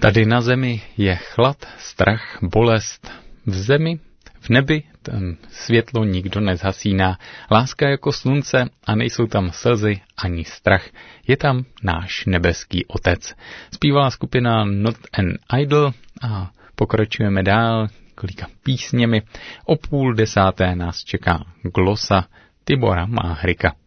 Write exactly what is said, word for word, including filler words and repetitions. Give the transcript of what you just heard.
Tady na zemi je chlad, strach, bolest. V zemi, v nebi, tam světlo nikdo nezhasíná. Láska jako slunce a nejsou tam slzy ani strach. Je tam náš nebeský otec. Zpívala skupina Not an Idol a pokračujeme dál kolika písněmi. O půl desáté nás čeká glosa Tibora Máhrika.